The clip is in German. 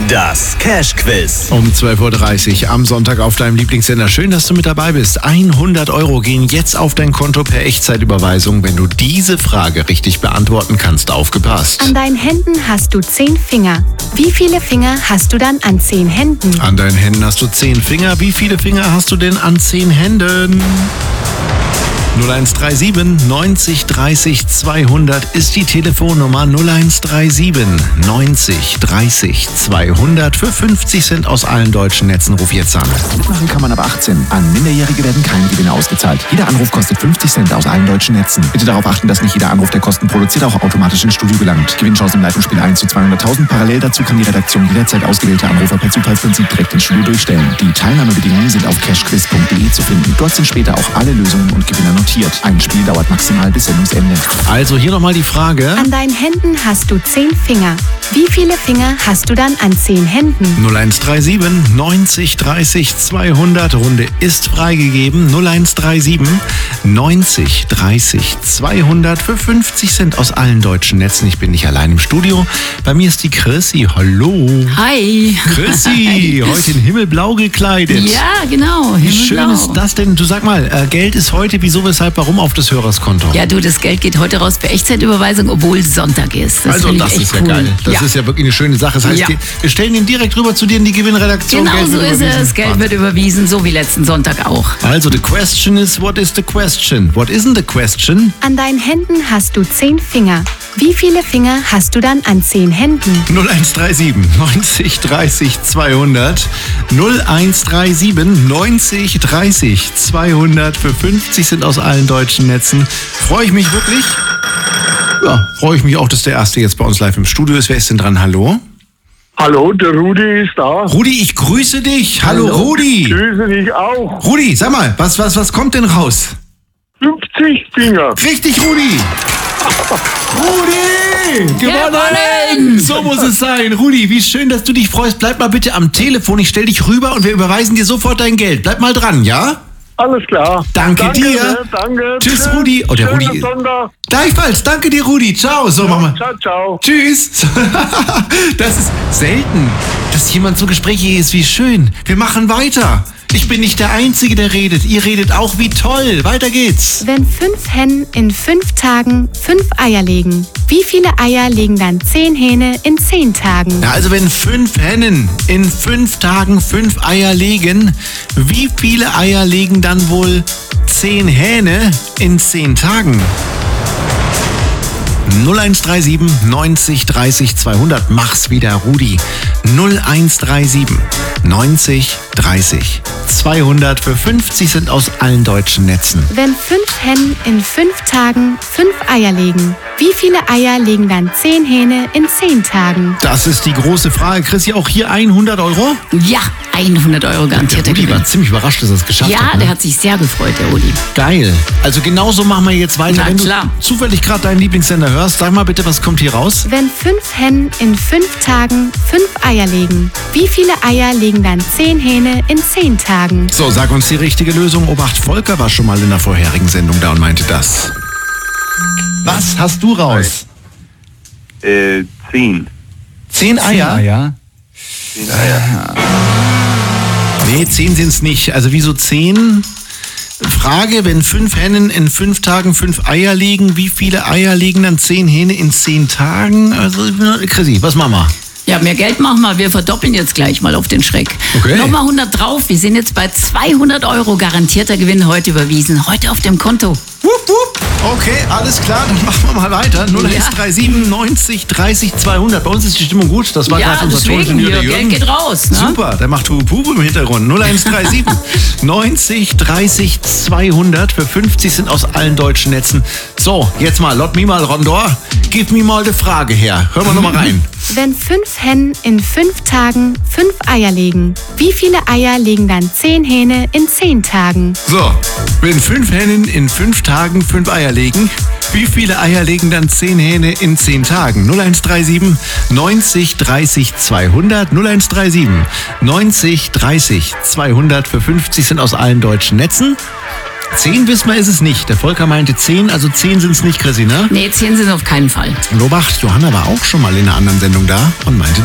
Das Cash-Quiz. Um 12.30 Uhr am Sonntag auf deinem Lieblingssender. Schön, dass du mit dabei bist. 100 € gehen jetzt auf dein Konto per Echtzeitüberweisung, wenn du diese Frage richtig beantworten kannst. Aufgepasst. An deinen Händen hast du 10 Finger. Wie viele Finger hast du dann an 10 Händen? An deinen Händen hast du 10 Finger. Wie viele Finger hast du denn an 10 Händen? 0137 90 30 200 ist die Telefonnummer. 0137 90 30 200 für 50 Cent aus allen deutschen Netzen. Ruf jetzt an. Mitmachen kann man ab 18. An Minderjährige werden keine Gewinne ausgezahlt. Jeder Anruf kostet 50 Cent aus allen deutschen Netzen. Bitte darauf achten, dass nicht jeder Anruf, der Kosten produziert, auch automatisch ins Studio gelangt. Gewinnchance im Leitungsspiel 1 zu 200.000. Parallel dazu kann die Redaktion jederzeit ausgewählte Anrufer per Zufallsprinzip direkt ins Studio durchstellen. Die Teilnahmebedingungen sind auf cashquiz.de zu finden. Dort sind später auch alle Lösungen und Gewinner notiert. Ein Spiel dauert maximal bis Sendungsende. Also hier nochmal die Frage. An deinen Händen hast du 10 Finger. Wie viele Finger hast du dann an 10 Händen? 0137 90 30 200. Runde ist freigegeben. 0137 90 30 200 für 50 Cent aus allen deutschen Netzen. Ich bin nicht allein im Studio. Bei mir ist die Chrissy. Hallo. Hi. Chrissy, heute in himmelblau gekleidet. Ja, genau. Wie schön ist das denn? Du sag mal, Geld ist heute, wieso, weshalb, warum auf das Hörerskonto? Ja, du, das Geld geht heute raus für Echtzeitüberweisung, obwohl Sonntag ist. Also das ist ja cool. geil. Das ist ja wirklich eine schöne Sache. Das heißt, Ja. wir stellen ihn direkt rüber zu dir in die Gewinnredaktion. Genau Geld so wird ist überwiesen. es. Geld wird überwiesen, so wie letzten Sonntag auch. Also, the question is, what is the question? What isn't the question? An deinen Händen hast du 10 Finger. Wie viele Finger hast du dann an 10 Händen? 0137 90 30 200. 0137 90 30 200 für 50 sind aus allen deutschen Netzen. Freue ich mich wirklich. Ja, freue ich mich auch, dass der Erste jetzt bei uns live im Studio ist. Wer ist denn dran? Hallo? Hallo, der Rudi ist da. Rudi, ich grüße dich. Hallo, Rudi. Grüße dich auch. Rudi, sag mal, was kommt denn raus? 50 Finger. Richtig, Rudi. Rudi! Gewonnen! So muss es sein. Rudi, wie schön, dass du dich freust. Bleib mal bitte am Telefon. Ich stell dich rüber und wir überweisen dir sofort dein Geld. Bleib mal dran, ja? Alles klar. Danke dir. Danke. Tschüss, Rudi. Oh, der Schönen Rudi. Sonntag. Gleichfalls. Danke dir, Rudi. Ciao. So, machen wir. Ciao, ciao. Tschüss. Das ist selten, dass jemand so gesprächig ist. Wie schön. Wir machen weiter. Ich bin nicht der Einzige, der redet. Ihr redet auch. Wie toll. Weiter geht's. Wenn 5 Hennen in 5 Tagen 5 Eier legen, wie viele Eier legen dann 10 Hähne in 10 Tagen? Ja, also wenn 5 Hennen in 5 Tagen 5 Eier legen, wie viele Eier legen dann wohl 10 Hähne in 10 Tagen? 0137 90 30 200. Mach's wieder, Rudi. 0137 90 30 200 für 50 sind aus allen deutschen Netzen. Wenn 5 Hennen in 5 Tagen 5 Eier legen, wie viele Eier legen dann 10 Hähne in 10 Tagen? Das ist die große Frage. Chrissy, auch hier 100 €? Ja, 100 € Der garantierter Rudi Gewinn. war ziemlich überrascht, dass er es geschafft hat. Ja, Ne? der hat sich sehr gefreut, der Rudi. Geil. Also genauso machen wir jetzt weiter. Na Wenn klar. du zufällig gerade deinen Lieblingssender hörst, sag mal bitte, was kommt hier raus? Wenn 5 Hennen in 5 Tagen 5 Eier legen, wie viele Eier legen dann 10 Hähne in 10 Tagen? So, sag uns die richtige Lösung. Obacht, Volker war schon mal in der vorherigen Sendung da und meinte das. Was hast du raus? 10. 10 Eier? Ja. Nee, 10 sind's nicht. Also wieso 10? Frage, wenn 5 Hennen in 5 Tagen 5 Eier legen, wie viele Eier legen dann 10 Hähne in 10 Tagen? Also, Chrissy, was machen wir? Ja, mehr Geld machen wir. Wir verdoppeln jetzt gleich mal auf den Schreck. Okay. Nochmal 100 drauf. Wir sind jetzt bei 200 € garantierter Gewinn heute überwiesen. Heute auf dem Konto. Wupp, wupp. Okay, alles klar, dann machen wir mal weiter. 0137 90 30 200. Bei uns ist die Stimmung gut. Das war Ja, gerade unser deswegen Toningenieur, hier. der Jürgen. Geld geht raus. Ne? Super, der macht Hubu im Hintergrund. 0137 90 30 200 für 50 sind aus allen deutschen Netzen. So, jetzt mal, lot me mal, Rondor. Gib mir mal die Frage her. Hören wir noch mal rein. Wenn 5 Hennen in 5 Tagen 5 Eier legen, wie viele Eier legen dann 10 Hähne in 10 Tagen? So, wenn 5 Hennen in 5 Tagen 5 Eier legen, wie viele Eier legen dann 10 Hähne in 10 Tagen? 0137 90 30 200. 0137 90 30 200 für 50 sind aus allen deutschen Netzen. 10 wissen wir, ist es nicht. Der Volker meinte 10, also 10 sind es nicht, Chrissy, ne? Nee, 10 sind auf keinen Fall. Und Obacht, Johanna war auch schon mal in einer anderen Sendung da und meinte